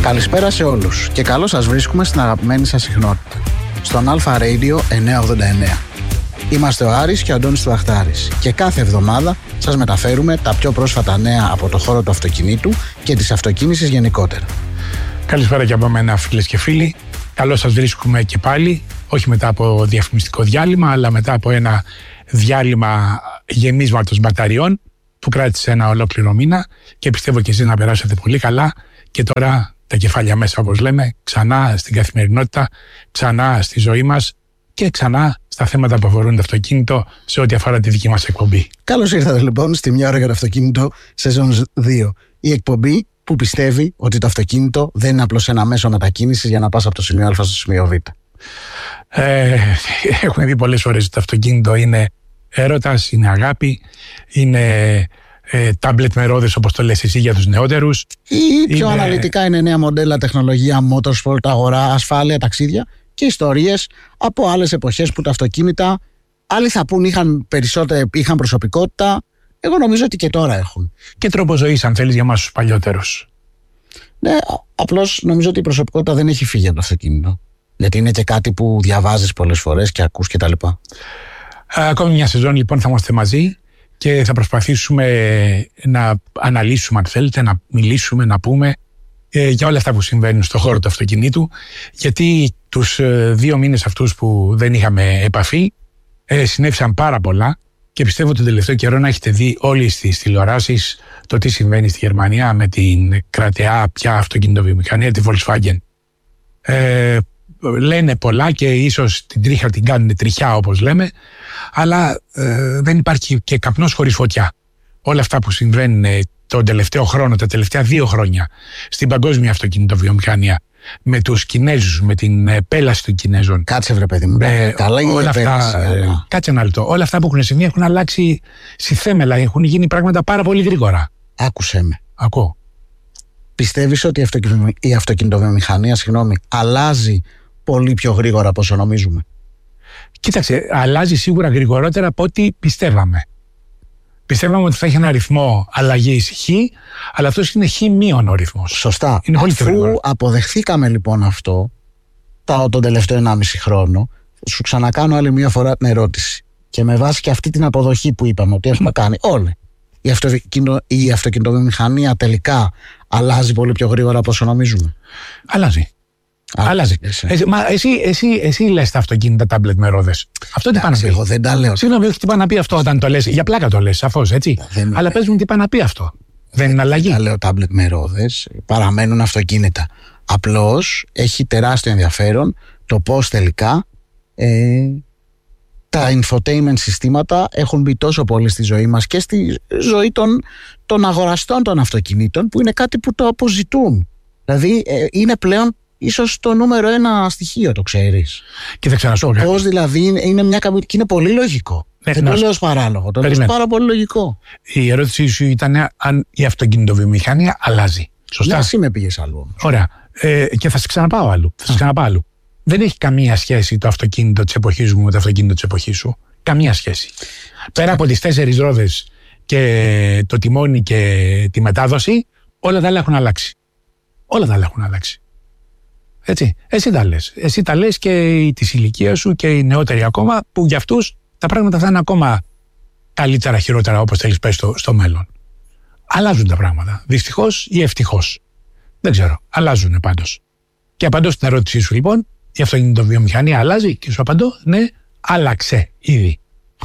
Καλησπέρα σε όλους και καλώς σας βρίσκουμε στην αγαπημένη σας συχνότητα, στον Alpha Radio 989. Είμαστε ο Άρης και ο Αντώνης Τουαχτάρης και κάθε εβδομάδα σας μεταφέρουμε τα πιο πρόσφατα νέα από το χώρο του αυτοκινήτου και της αυτοκίνησης γενικότερα. Καλησπέρα και από μένα, φίλες και φίλοι. Καλώς σας βρίσκουμε και πάλι, όχι μετά από διαφημιστικό διάλειμμα, αλλά μετά από ένα διάλειμμα γεμίσματος μπαταριών που κράτησε ένα ολόκληρο μήνα και πιστεύω και εσείς να περάσετε πολύ καλά και τώρα τα κεφάλια μέσα, όπως λέμε, ξανά στην καθημερινότητα, ξανά στη ζωή μας και ξανά στα θέματα που αφορούν το αυτοκίνητο σε ό,τι αφορά τη δική μας εκπομπή. Καλώς ήρθατε λοιπόν στη Μια ώρα για το αυτοκίνητο σεζόν 2. Η εκπομπή που πιστεύει ότι το αυτοκίνητο δεν είναι απλώς ένα μέσο μετακίνησης για να πας από το σημείο Α στο σημείο Β. Έχουμε δει πολλές φορές ότι το αυτοκίνητο είναι έρωτας, είναι αγάπη, είναι τάμπλετ με ρόδες, όπως το λες εσύ για τους νεότερους. Ή πιο αναλυτικά είναι νέα μοντέλα, τεχνολογία, motorsport, αγορά, ασφάλεια, ταξίδια και ιστορίες από άλλες εποχές που τα αυτοκίνητα, άλλοι θα πούν είχαν προσωπικότητα. Εγώ νομίζω ότι και τώρα έχουν. Και τρόπο ζωής, αν θέλεις, για εμάς τους παλιότερους. Ναι, απλώς νομίζω ότι η προσωπικότητα δεν έχει φύγει από το αυτοκίνητο. Γιατί είναι και κάτι που διαβάζεις πολλές φορές και ακούς κτλ. Ακόμη μια σεζόν λοιπόν θα είμαστε μαζί και θα προσπαθήσουμε να αναλύσουμε, αν θέλετε, να μιλήσουμε, να πούμε για όλα αυτά που συμβαίνουν στον χώρο του αυτοκινήτου, γιατί τους 2 μήνες αυτούς που δεν είχαμε επαφή συνέβησαν πάρα πολλά και πιστεύω τον τελευταίο καιρό να έχετε δει όλοι στις τηλεοράσεις το τι συμβαίνει στη Γερμανία με την κρατεά πια αυτοκινητοβιομηχανία, τη Volkswagen. Λένε πολλά και ίσως την τρίχα την κάνουν τριχιά, όπως λέμε, αλλά δεν υπάρχει και καπνός χωρίς φωτιά. Όλα αυτά που συμβαίνουν τον τελευταίο χρόνο, τα τελευταία 2 χρόνια στην παγκόσμια αυτοκινητοβιομηχανία, με τους Κινέζους, με την πέλαση των Κινέζων. Κάτσε βρε παιδί μου, καλά είναι όλα αυτά. Κάτσε ένα λεπτό. Όλα αυτά που έχουν συμβεί έχουν αλλάξει στη θέμελα, έχουν γίνει πράγματα πάρα πολύ γρήγορα. Άκουσέ με. Ακούω. Πιστεύεις ότι η αυτοκινητοβιομηχανία, αλλάζει πολύ πιο γρήγορα από όσο νομίζουμε? Κοίταξε, αλλάζει σίγουρα γρηγορότερα από ό,τι πιστεύαμε. Πιστεύαμε ότι θα έχει ένα ρυθμό αλλαγής χ, αλλά αυτός είναι χ μείον ο ρυθμός. Σωστά. Είναι πολύ πιο γρήγορα. Αφού αποδεχθήκαμε λοιπόν αυτό τον τελευταίο 1,5 χρόνο, σου ξανακάνω άλλη μια φορά την ερώτηση. Και με βάση και αυτή την αποδοχή που είπαμε ότι έχουμε κάνει όλοι, η αυτοκινητοβιομηχανία τελικά αλλάζει πολύ πιο γρήγορα από όσο νομίζουμε? Αλλάζει. Εσύ λες τα αυτοκίνητα τάμπλετ με ρόδες. Αυτό τι πάει να πει? Εγώ δεν τα λέω. Συγγνώμη, όχι τι πάει να πει αυτό όταν το λες. Για πλάκα το λες, σαφώς, έτσι. Αλλά πες μου τι πάει να πει αυτό. Δεν είναι αλλαγή? Δεν τα λέω τάμπλετ με ρόδες. Παραμένουν αυτοκίνητα. Απλώς έχει τεράστιο ενδιαφέρον το πώς τελικά τα infotainment συστήματα έχουν μπει τόσο πολύ στη ζωή μας και στη ζωή των αγοραστών των αυτοκινήτων, που είναι κάτι που το αποζητούν. Δηλαδή είναι πλέον ίσως το νούμερο 1 στοιχείο, το ξέρεις. Και θα ξανασώ κάτι. Πώς δηλαδή είναι και είναι πολύ λογικό. Δεν το λέω ως παράλογο, το λέω πάρα πολύ λογικό. Η ερώτησή σου ήταν αν η αυτοκινητοβιομηχανία αλλάζει. Σωστά. Εσύ με πήγες αλλού όμως. Ωραία. Και θα σε ξαναπάω αλλού. Δεν έχει καμία σχέση το αυτοκίνητο της εποχής μου με το αυτοκίνητο της εποχής σου. Καμία σχέση. Πέρα από τις 4 ρόδες και το τιμόνι και τη μετάδοση, όλα τα άλλα έχουν αλλάξει. Έτσι. Εσύ τα λες και της ηλικίας σου και οι νεότεροι ακόμα, που για αυτούς τα πράγματα θα είναι ακόμα καλύτερα, χειρότερα, όπως θέλεις πες στο μέλλον. Αλλάζουν τα πράγματα. Δυστυχώς ή ευτυχώς. Δεν ξέρω. Αλλάζουν πάντως. Και απαντώ στην ερώτησή σου λοιπόν, η αυτοκινητοβιομηχανία αλλάζει, και σου απαντώ, ναι, άλλαξε ήδη.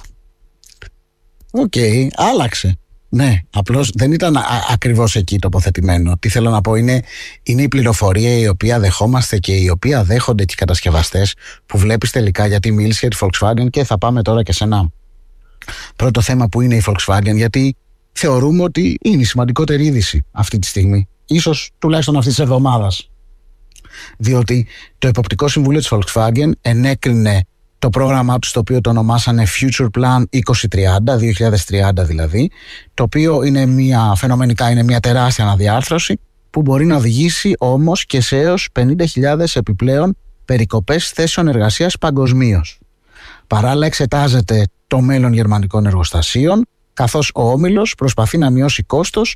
Οκ, άλλαξε. Ναι, απλώς δεν ήταν ακριβώς εκεί τοποθετημένο. Τι θέλω να πω είναι η πληροφορία η οποία δεχόμαστε και η οποία δέχονται και οι κατασκευαστές, που βλέπεις τελικά, γιατί μίλησε για τη Volkswagen και θα πάμε τώρα και σε ένα πρώτο θέμα που είναι η Volkswagen, γιατί θεωρούμε ότι είναι η σημαντικότερη είδηση αυτή τη στιγμή, ίσως τουλάχιστον αυτής της εβδομάδας. Διότι το Εποπτικό Συμβούλιο της Volkswagen ενέκρινε το πρόγραμμά τους, το οποίο το ονομάσανε Future Plan 2030 δηλαδή, το οποίο φαινομενικά είναι μια τεράστια αναδιάρθρωση που μπορεί να οδηγήσει όμως και σε έως 50.000 επιπλέον περικοπές θέσεων εργασίας παγκοσμίως. Παράλληλα εξετάζεται το μέλλον γερμανικών εργοστασίων, καθώς ο όμιλος προσπαθεί να μειώσει κόστος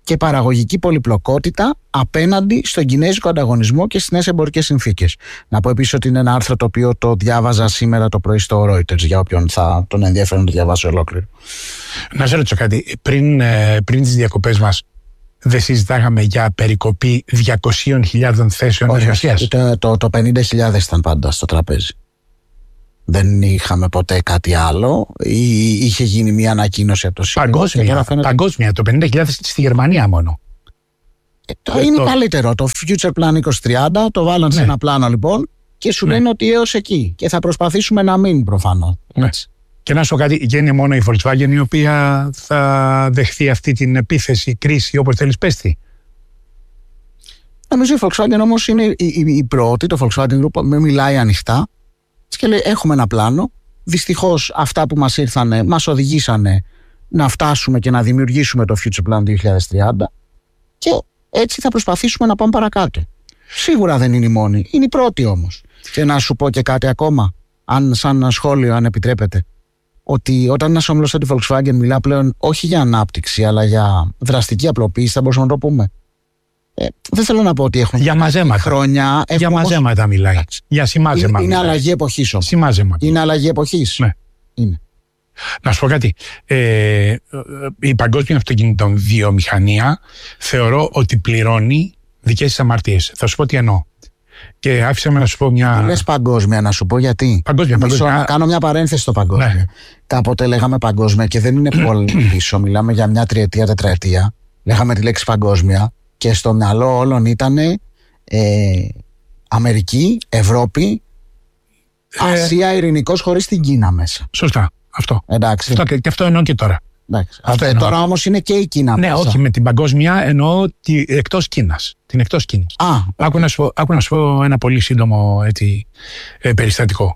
και παραγωγική πολυπλοκότητα απέναντι στον κινέζικο ανταγωνισμό και στις νέες εμπορικές συνθήκες. Να πω επίσης ότι είναι ένα άρθρο το οποίο το διάβαζα σήμερα το πρωί στο Reuters, για όποιον θα τον ενδιαφέρει να το διαβάσει ολόκληρο. Να σε ρωτήσω κάτι. Πριν τις διακοπές μας, δεν συζητάγαμε για περικοπή 200.000 θέσεων εργασίας? Το 50.000 ήταν πάντα στο τραπέζι. Δεν είχαμε ποτέ κάτι άλλο. Είχε γίνει μια ανακοίνωση από το ΣΥΡΙΖΑ. Παγκόσμια, το 50.000 στη Γερμανία μόνο. Είναι καλύτερο. Το Future Plan 2030 το βάλαν σε ένα πλάνο λοιπόν και σου λένε ότι έως εκεί. Και θα προσπαθήσουμε να μείνει προφανώς. Ναι. Και να σου πω κάτι, και είναι μόνο η Volkswagen η οποία θα δεχθεί αυτή την επίθεση, κρίση, όπως θέλεις πες τη? Νομίζω η Volkswagen όμως είναι η πρώτη, το Volkswagen Group μιλάει ανοιχτά και λέει έχουμε ένα πλάνο. Δυστυχώς αυτά που μας ήρθανε μας οδηγήσανε να φτάσουμε και να δημιουργήσουμε το Future Plan 2030 και έτσι θα προσπαθήσουμε να πάμε παρακάτω. Σίγουρα δεν είναι η μόνη, είναι η πρώτη όμως. Και να σου πω και κάτι ακόμα, σαν ένα σχόλιο αν επιτρέπετε, ότι όταν ένας όμιλος σαν τη Volkswagen μιλά πλέον όχι για ανάπτυξη αλλά για δραστική απλοποίηση, θα μπορούσαμε να το πούμε. Δεν θέλω να πω ότι έχουμε για μαζέματα. Χρόνια. Για μαζέματα μιλάει. Για σημάζεμα. Είναι αλλαγή εποχής όμως. Σημάζεμα. Είναι αλλαγή εποχής. Ναι. Είναι. Να σου πω κάτι. Η παγκόσμια αυτοκινητοβιομηχανία θεωρώ ότι πληρώνει δικές της αμαρτίες. Θα σου πω τι εννοώ. Και άφησα με να σου πω μια. Λες παγκόσμια, να σου πω γιατί. Παγκόσμια. Κάνω μια παρένθεση στο παγκόσμιο. Ναι. Κάποτε λέγαμε παγκόσμια και δεν είναι πολύ πίσω. Μιλάμε για μια τριετία, τετραετία. Λέγαμε τη λέξη παγκόσμια και στο μυαλό όλων ήταν Αμερική, Ευρώπη, Ασία, ειρηνικός χωρίς την Κίνα μέσα. Σωστά. Αυτό. Εντάξει. Και αυτό εννοώ και τώρα. Τώρα όμως είναι και η Κίνα. Ναι, όχι, με την παγκόσμια εννοώ εκτός Κίνας. Την εκτός Κίνας. Άκου να σου πω ένα πολύ σύντομο περιστατικό.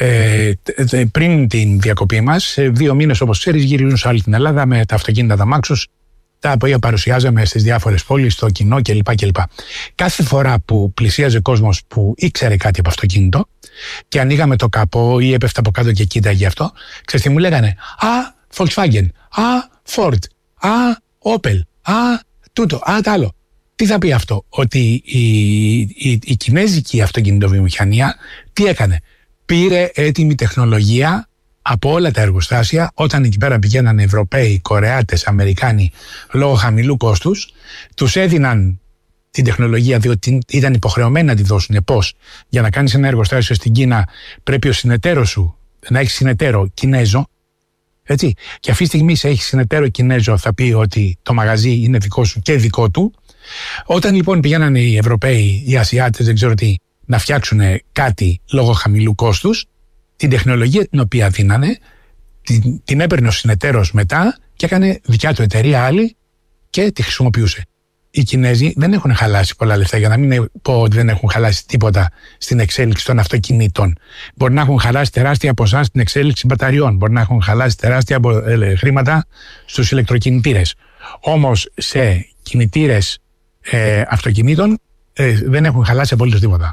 Πριν την διακοπή μας, 2 μήνες όπως ξέρεις, γυρίζουν σε όλη την Ελλάδα με τα αυτοκίνητα τα Maxus, τα οποία παρουσιάζαμε στις διάφορες πόλεις, στο κοινό κλπ. Κάθε φορά που πλησίαζε κόσμος που ήξερε κάτι από αυτοκίνητο και ανοίγαμε το καπό ή έπεφτα από κάτω και κοίταγε αυτό, ξέρεις τι μου λέγανε? Volkswagen, Ford, Opel, τούτο, τ' άλλο. Τι θα πει αυτό? Ότι η κινέζικη αυτοκινητοβιομηχανία τι έκανε? Πήρε έτοιμη τεχνολογία από όλα τα εργοστάσια, όταν εκεί πέρα πηγαίνανε Ευρωπαίοι, Κορεάτες, Αμερικάνοι, λόγω χαμηλού κόστους, τους έδιναν την τεχνολογία διότι ήταν υποχρεωμένοι να τη δώσουν. Πώς? Για να κάνεις ένα εργοστάσιο στην Κίνα πρέπει ο συνεταίρος σου να έχει συνεταίρο Κινέζο. Έτσι. Και αυτή τη στιγμή σε έχει συνεταίρο Κινέζο, θα πει ότι το μαγαζί είναι δικό σου και δικό του. Όταν λοιπόν πηγαίνανε οι Ευρωπαίοι, οι Ασιάτες, δεν ξέρω τι, να φτιάξουν κάτι λόγω χαμηλού κόστους, την τεχνολογία την οποία δίνανε, την έπαιρνε ο συνεταίρος μετά και έκανε δικιά του εταιρεία άλλη και τη χρησιμοποιούσε. Οι Κινέζοι δεν έχουν χαλάσει πολλά λεφτά, για να μην πω ότι δεν έχουν χαλάσει τίποτα στην εξέλιξη των αυτοκινήτων. Μπορεί να έχουν χαλάσει τεράστια ποσά στην εξέλιξη μπαταριών, μπορεί να έχουν χαλάσει τεράστια χρήματα στους ηλεκτροκινητήρες. Όμως σε κινητήρες αυτοκινήτων δεν έχουν χαλάσει απολύτως τίποτα.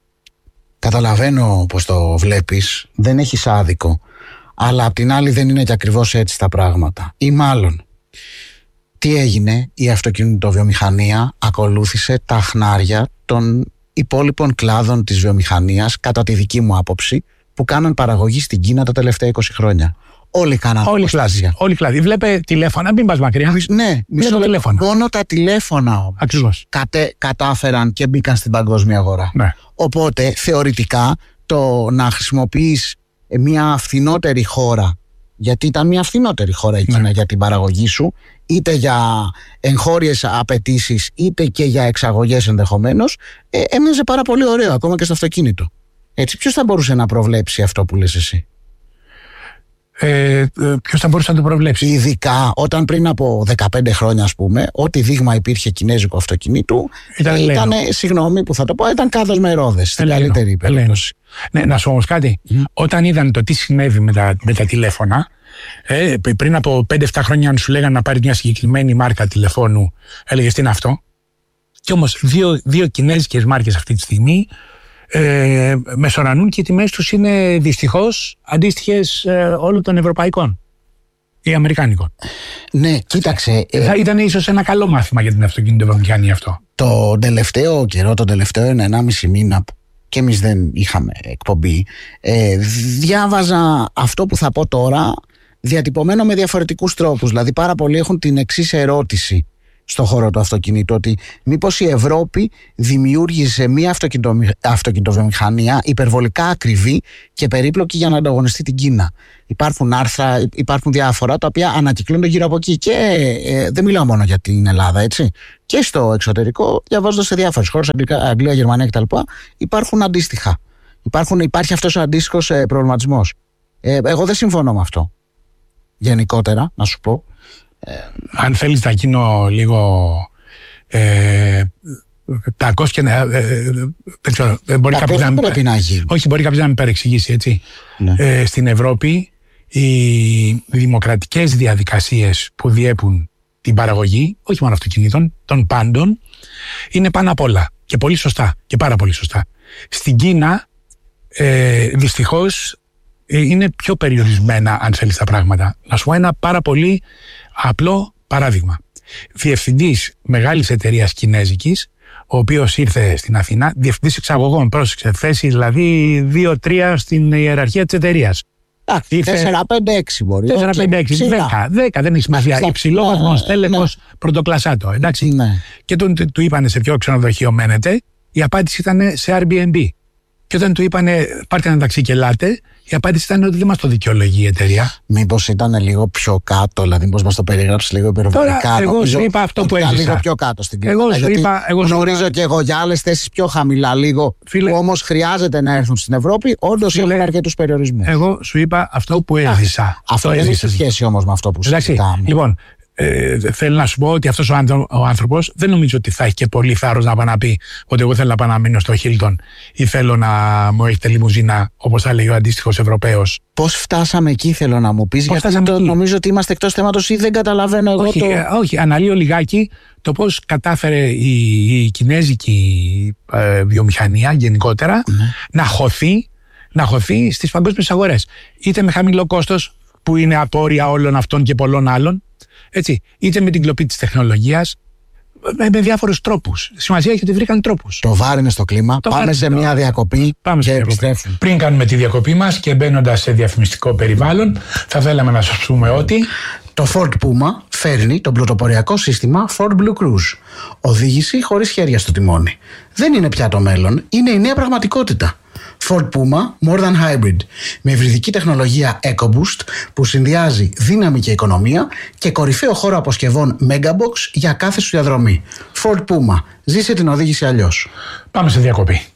Καταλαβαίνω πως το βλέπεις, δεν έχεις άδικο, αλλά απ' την άλλη δεν είναι και ακριβώς έτσι τα πράγματα. Ή μάλλον, τι έγινε? Η αυτοκινητοβιομηχανία ακολούθησε τα χνάρια των υπόλοιπων κλάδων της βιομηχανίας, κατά τη δική μου άποψη, που κάναν παραγωγή στην Κίνα τα τελευταία 20 χρόνια. Όλοι κάναν. Όλοι κλάδοι. Βλέπε τηλέφωνα, μην πας μακριά. Ναι, μισό λεπτό. Μόνο τα τηλέφωνα όμως ακριβώς κατάφεραν και μπήκαν στην παγκόσμια αγορά. Ναι. Οπότε θεωρητικά το να χρησιμοποιείς μια φθηνότερη χώρα, γιατί ήταν μια φθηνότερη χώρα η Κίνα για την παραγωγή σου, είτε για εγχώριες απαιτήσεις είτε και για εξαγωγές ενδεχομένως, έμοιαζε πάρα πολύ ωραίο ακόμα και στο αυτοκίνητο. Έτσι, ποιος θα μπορούσε να προβλέψει αυτό που λες εσύ? Ποιος θα μπορούσε να το προβλέψει? Ειδικά όταν πριν από 15 χρόνια, ας πούμε, ό,τι δείγμα υπήρχε κινέζικο αυτοκινήτου ήταν συγγνώμη που θα το πω, ήταν κάδος με ρόδες στην καλύτερη περίπτωση. Ναι, να σου όμως κάτι. Όταν είδαν το τι συνέβη με τα τηλέφωνα, πριν από 5-7 χρόνια, αν σου λέγανε να πάρει μια συγκεκριμένη μάρκα τηλεφώνου, έλεγες τι είναι αυτό. Και όμως δύο κινέζικες μάρκες αυτή τη στιγμή μεσορανούν και οι τιμές τους είναι δυστυχώς αντίστοιχες όλων των ευρωπαϊκών. ή αμερικάνικο. Ναι, κοίταξε. Θα ήταν ίσως ένα καλό μάθημα για την αυτοκινητοβιομηχανία αυτό. Το τελευταίο καιρό, τον τελευταίο 1,5 μήνα, και εμείς δεν είχαμε εκπομπή, διάβαζα αυτό που θα πω τώρα διατυπωμένο με διαφορετικούς τρόπους. Δηλαδή πάρα πολλοί έχουν την εξής ερώτηση στον χώρο του αυτοκινήτου, ότι μήπως η Ευρώπη δημιούργησε μια αυτοκινητοβιομηχανία υπερβολικά ακριβή και περίπλοκη για να ανταγωνιστεί την Κίνα. Υπάρχουν άρθρα, υπάρχουν διάφορα τα οποία ανακυκλώνονται γύρω από εκεί, και δεν μιλάω μόνο για την Ελλάδα, έτσι. Και στο εξωτερικό, διαβάζοντας σε διάφορες χώρες, Αγγλία, Γερμανία κτλ., υπάρχουν αντίστοιχα. Υπάρχει αυτός ο αντίστοιχος προβληματισμός. Εγώ δεν συμφωνώ με αυτό. Γενικότερα, να σου πω. Αν θέλεις να γίνω λίγο τακός και να... δεν ξέρω, μπορεί κάποιος να... πρέπει να γίνει. Όχι, μπορεί κάποιος να με παρεξηγήσει, έτσι. Ναι. Στην Ευρώπη οι δημοκρατικές διαδικασίες που διέπουν την παραγωγή, όχι μόνο αυτοκινήτων, των πάντων, είναι πάνω απ' όλα. Και πολύ σωστά, και πάρα πολύ σωστά. Στην Κίνα, δυστυχώς, είναι πιο περιορισμένα, αν θέλεις, τα πράγματα. Να σου πω ένα πάρα πολύ απλό παράδειγμα. Διευθυντής μεγάλης εταιρείας κινέζικης, ο οποίος ήρθε στην Αθήνα, διευθυντής εξαγωγών, πρόσεξε, θέση δηλαδή 2-3 στην ιεραρχία της εταιρείας. 4-5-6 μπορεί. 4-5-6, 10 δεν έχει σημασία. Υψηλό βαθμό, τέλεχος, πρωτοκλασσάτο, εντάξει. Ναι. Και όταν του είπανε σε ποιο ξενοδοχείο μένετε, η απάντηση ήταν σε Airbnb. Και όταν του είπανε πάρτε ένα ταξί και ελάτε, η απάντηση ήταν ότι δεν μας το δικαιολογεί η εταιρεία. Μήπως ήταν λίγο πιο κάτω, δηλαδή μήπως μας το περιγράψει λίγο υπερβολικά. Τώρα, εγώ σου είπα αυτό που έζησα. Λίγο πιο κάτω στην Κίνα. Γνωρίζω και εγώ για άλλες θέσεις πιο χαμηλά λίγο, φίλε, που όμως χρειάζεται να έρθουν στην Ευρώπη, όντως έχουν αρκετούς περιορισμούς. Εγώ σου είπα αυτό που έζησα. Αυτό δεν έχει σχέση όμως με αυτό που συζητάμε. Λοιπόν, θέλω να σου πω ότι αυτός ο άνθρωπος δεν νομίζω ότι θα έχει και πολύ θάρρος να πάει να πει ότι εγώ θέλω να πάω να μείνω στο Χίλτον ή θέλω να μου έχετε λιμουζίνα, όπως θα λέει ο αντίστοιχος Ευρωπαίος. Πώς φτάσαμε εκεί, θέλω να μου πεις, γιατί νομίζω ότι είμαστε εκτός θέματος ή δεν καταλαβαίνω εγώ. Όχι, αναλύω λιγάκι το πώς κατάφερε η κινέζικη βιομηχανία γενικότερα να χωθεί στις παγκόσμιες αγορές. Είτε με χαμηλό κόστος, που είναι απόρρια όλων αυτών και πολλών άλλων, έτσι, είτε με την κλοπή της τεχνολογίας, με διάφορους τρόπους. Σημασία έχει ότι βρήκαν τρόπους. Το βάρ είναι στο κλίμα. Πάμε σε μια διακοπή και επιστρέφουμε. Πριν κάνουμε τη διακοπή μας και μπαίνοντας σε διαφημιστικό περιβάλλον, θα θέλαμε να σας πούμε ότι το Ford Puma φέρνει το πρωτοποριακό σύστημα Ford Blue Cruise. Οδήγηση χωρίς χέρια στο τιμόνι. Δεν είναι πια το μέλλον, είναι η νέα πραγματικότητα. Ford Puma More Than Hybrid, με υβριδική τεχνολογία EcoBoost που συνδυάζει δύναμη και οικονομία και κορυφαίο χώρο αποσκευών Megabox για κάθε σου διαδρομή. Ford Puma, ζήσε την οδήγηση αλλιώς. Πάμε σε διακοπή.